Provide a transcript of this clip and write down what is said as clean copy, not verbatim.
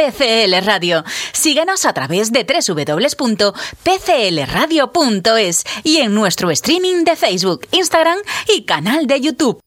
TCL Radio. Síguenos a través de www.tclradio.es y en nuestro streaming de Facebook, Instagram y canal de YouTube.